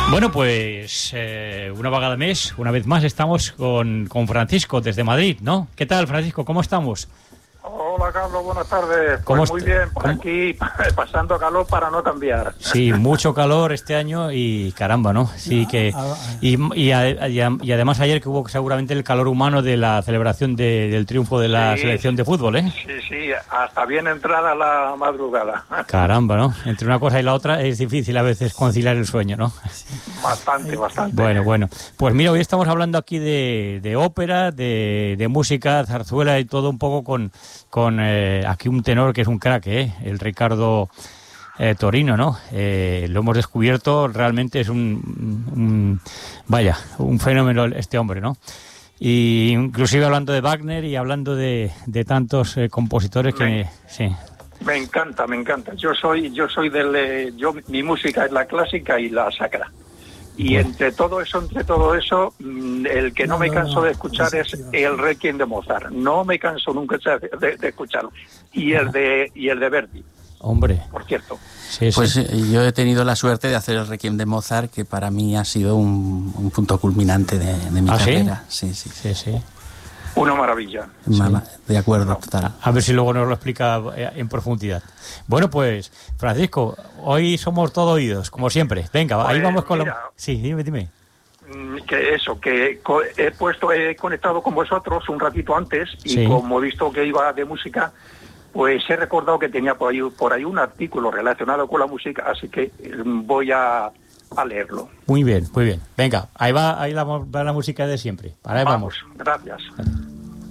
Bueno, pues una vegada més, una vez más, estamos con Francisco desde Madrid, ¿no? ¿Qué tal, Francisco? ¿Cómo estamos? Hola, Carlos, buenas tardes. ¿Cómo Pues muy bien, por aquí pasando calor para no cambiar. Sí, mucho calor este año y caramba, ¿no? Sí que y además ayer que hubo seguramente el calor humano de la celebración del triunfo de la selección de fútbol, ¿eh? Sí, hasta bien entrada la madrugada. Caramba, ¿no? Entre una cosa y la otra es difícil a veces conciliar el sueño, ¿no? Bastante. Bueno. Pues mira, hoy estamos hablando aquí de ópera, de música, zarzuela y todo un poco con aquí un tenor que es un crack, el Ricardo Torino, ¿no? Lo hemos descubierto, realmente es un fenómeno este hombre, ¿no? Y inclusive hablando de Wagner y hablando de tantos compositores sí. Me encanta. Mi música es la clásica y la sacra. Y entre todo eso, el que no me canso de escuchar es el Requiem de Mozart. No me canso nunca de escucharlo. Y el de Verdi. Hombre. Por cierto. Sí. Pues yo he tenido la suerte de hacer el Requiem de Mozart, que para mí ha sido un punto culminante de mi carrera. Sí. Una maravilla. De acuerdo, total. A ver si luego nos lo explica en profundidad. Bueno, pues, Francisco, hoy somos todo oídos, como siempre. Venga, pues, ahí vamos con Sí, dime. Que he conectado con vosotros un ratito antes y como he visto que iba de música, pues he recordado que tenía por ahí un artículo relacionado con la música, así que voy a leerlo. Muy bien. Venga, ahí va la música de siempre. Ahí vamos. Gracias.